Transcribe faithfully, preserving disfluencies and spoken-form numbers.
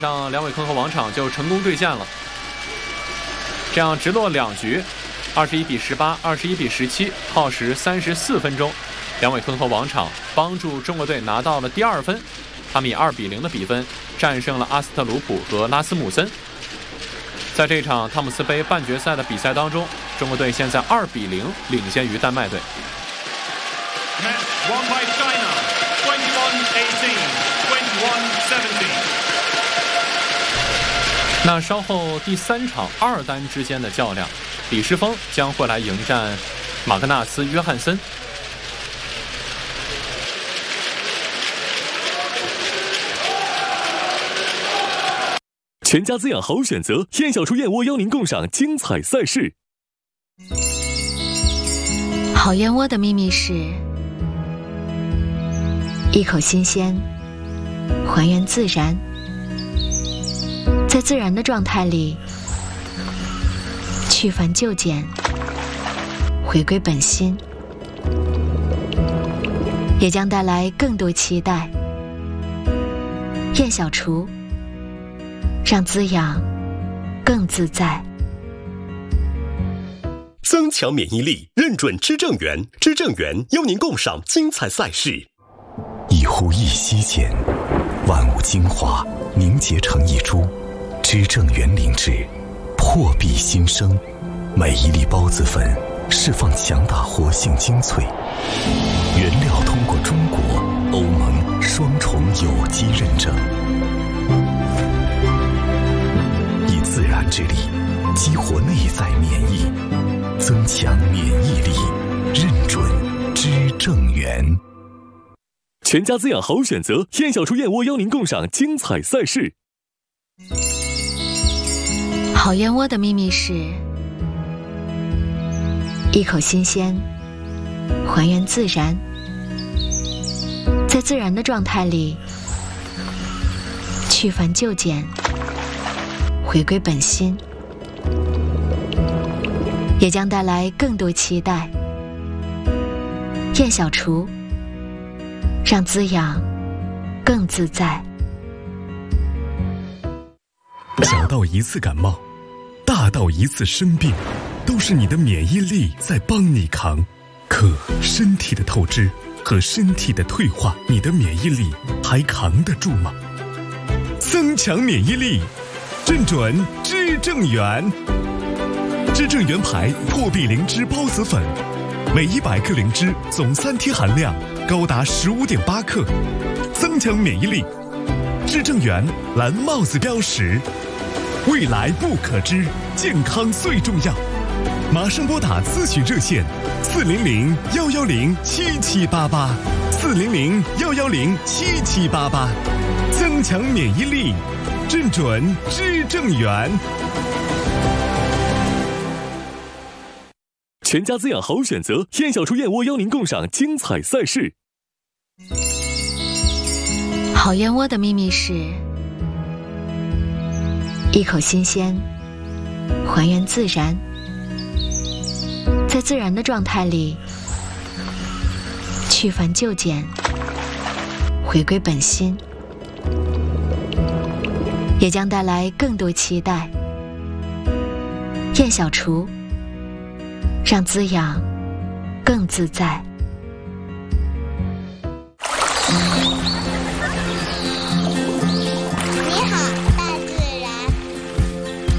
让两尾坑和王场就成功兑现了，这样直落两局，二十一比十八，二十一比十七，耗时三十四分钟，两尾坑和王场帮助中国队拿到了第二分，他们以二比零的比分战胜了阿斯特鲁普和拉斯姆森。在这场汤姆斯杯半决赛的比赛当中，中国队现在二比零领先于丹麦队。 Match won by China, twenty-one eighteen, twenty-one seventeen. 那稍后第三场二单之间的较量，李诗峰将会来迎战马格纳斯·约翰森。 全家滋养好选择，燕小厨燕窝邀您共赏精彩赛事。 好燕窝的秘密是一口新鲜，还原自然，在自然的状态里去繁就简，回归本心，也将带来更多期待。燕小厨，让滋养更自在。 增强免疫力，认准知正源，知正源邀您共赏精彩赛事。 一呼一吸间，万物精华凝结成一株，知正源灵芝，破壁新生。每一粒孢子粉释放强大活性精粹，原料通过中国、欧盟双重有机认证，以自然之力激活内在免疫，增强免疫力，认准知正源。 全家滋养好选择，燕小厨燕窝邀您共赏精彩赛事。 好燕窝的秘密是一口新鲜，还原自然，在自然的状态里去繁就简，回归本心，也将带来更多期待。燕小厨，让滋养更自在。 小到一次感冒，大到一次生病，都是你的免疫力在帮你扛。可身体的透支和身体的退化，你的免疫力还扛得住吗？增强免疫力，认准知正源。知正源牌破壁灵芝孢子粉，每一百克灵芝总三贴含量高达十五点八克，增强免疫力。知正源蓝帽子标识，未来不可知，健康最重要。马上拨打咨询热线四零零幺幺零七七八八，四零零幺幺零七七八八，增强免疫力，认准知正源。 全家滋养好选择，燕小厨燕窝邀您共赏精彩赛事。 好燕窝的秘密是一口新鲜，还原自然，在自然的状态里去繁就简，回归本心，也将带来更多期待。燕小厨，让滋养更自在。